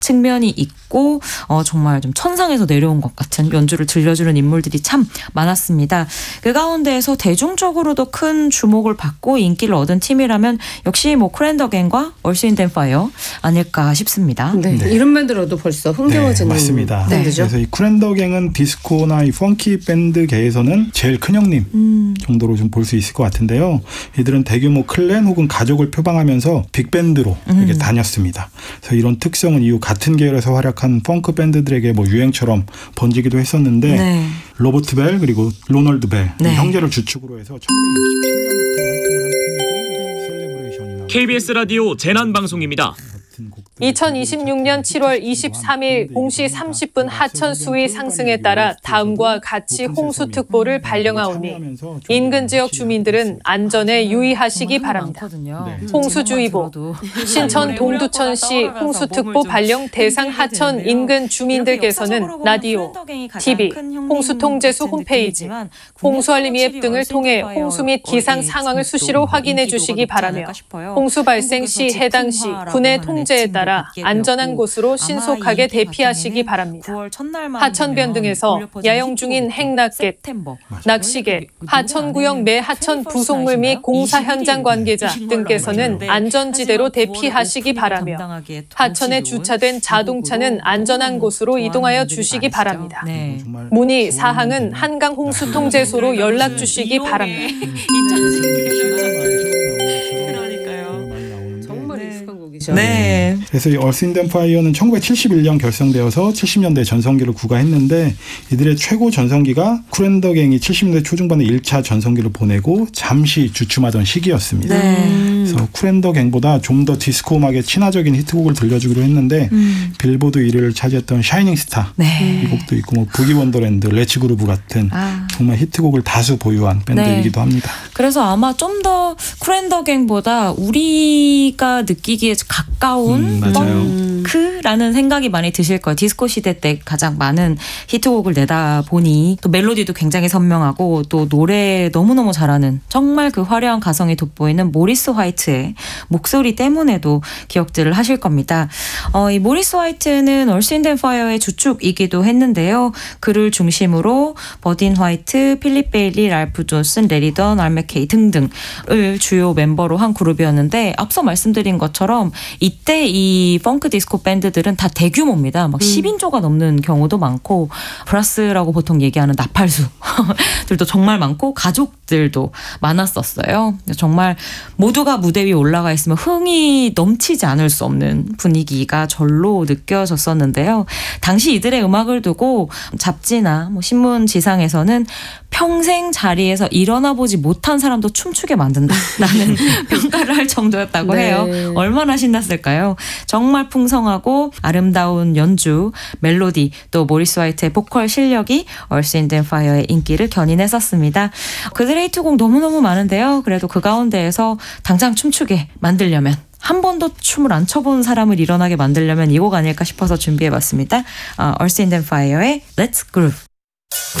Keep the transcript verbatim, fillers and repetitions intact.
측면이 있고 어, 정말 좀 천상에서 내려온 것 같은 연주를 들려주는 인물들이 참 많았습니다. 그 가운데에서 대중적으로도 큰 주목을 받고 인기를 얻은 팀이라면 역시 뭐 쿨 앤 더 갱과 얼스 윈드 앤 파이어 아닐까 싶습니다. 네, 네. 이름만 들어도 벌써 흥겨워지는 네, 맞습니다. 밴드죠. 그래서 이 쿨 앤 더 갱은 디스코나 이 펑키 밴드계에서는 제일 큰 형님 음. 정도로 좀 볼 수 있을 것 같은데요. 이들은 대규모 클랜 혹은 가족을 표방하면서 빅밴드로 음. 이렇게 다녔습니다. 그래서 이런 특성은 이후 같은 계열에서 활약한 펑크 밴드들에게 뭐 유행처럼 번지기도 했었는데 네. 로버트 벨 그리고 로널드 벨 네. 이 형제를 주축으로 해서 천구백육십칠 년부터 케이비에스 라디오 재난방송입니다. 이천이십육 년 칠월 이십삼일 공시 삼십 분 하천 수위 상승에 따라 다음과 같이 홍수특보를 발령하오니 인근 지역 주민들은 안전에 유의하시기 바랍니다. 홍수주의보, 신천 동두천시 홍수특보 발령 대상 하천 인근 주민들께서는 라디오, 티비, 홍수통제소 홈페이지, 홍수알림 앱 등을 통해 홍수 및 기상 상황을 수시로 확인해 주시기 바라며 홍수 발생 시 해당 시 군의 통제에 따라 안전한 곳으로 신속하게 대피하시기 바랍니다. 하천변 등에서 야영 중인 행락객, 낚시객, 하천구역 내 하천 부속물 및 공사 현장 관계자 등께서는 안전지대로 대피하시기 바라며 하천에 주차된 자동차는 안전한 곳으로 이동하여 주시기 바랍니다. 문의 사항은 한강홍수통제소로 연락 주시기 바랍니다. 네. 그래서 이 얼스 윈드 앤 파이어는 천구백칠십일 년 결성되어서 칠십 년대 전성기를 구가했는데 이들의 최고 전성기가 쿨 앤 더 갱이 칠십 년대 초중반에 일 차 전성기를 보내고 잠시 주춤하던 시기였습니다. 네. 그래서 쿨 앤 더 갱보다 좀 더 디스코 음악에 친화적인 히트곡을 들려주기로 했는데 음. 빌보드 일 위를 차지했던 샤이닝 스타 네. 이 곡도 있고 뭐 부기 원더랜드, 레츠 그루브 같은 아. 정말 히트곡을 다수 보유한 밴드이기도 네. 합니다. 그래서 아마 좀 더 쿨 앤 더 갱보다 우리가 느끼기에 가까운 음, 맞아요. 펑크라는 생각이 많이 드실 거예요. 디스코 시대 때 가장 많은 히트곡을 내다 보니 또 멜로디도 굉장히 선명하고 또 노래 너무너무 잘하는 정말 그 화려한 가성이 돋보이는 모리스 화이트의 목소리 때문에도 기억들을 하실 겁니다. 어, 이 모리스 화이트는 얼스 윈드 앤 파이어의 주축이기도 했는데요. 그를 중심으로 버딘 화이트, 필립 베일리, 랄프 존슨, 레리 던, 알 맥케이 등등을 주요 멤버로 한 그룹이었는데 앞서 말씀드린 것처럼 이때 이 펑크 디스코 밴드들은 다 대규모입니다. 막 음. 십 인조가 넘는 경우도 많고 브라스라고 보통 얘기하는 나팔수들도 정말 많고 가족들도 많았었어요. 정말 모두가 무대 위에 올라가 있으면 흥이 넘치지 않을 수 없는 분위기가 절로 느껴졌었는데요. 당시 이들의 음악을 두고 잡지나 뭐 신문 지상에서는 평생 자리에서 일어나 보지 못한 사람도 춤추게 만든다라는 평가를 할 정도였다고 네. 해요. 얼마나 신났을까요? 정말 풍성하고 아름다운 연주, 멜로디, 또 모리스 화이트의 보컬 실력이 얼스 윈드 앤 파이어의 인기를 견인했었습니다. 그들의 히트곡 너무너무 많은데요. 그래도 그 가운데에서 당장 춤추게 만들려면 한 번도 춤을 안 춰본 사람을 일어나게 만들려면 이 곡 아닐까 싶어서 준비해봤습니다. 어, 얼스 윈드 앤 파이어의 Let's Groove.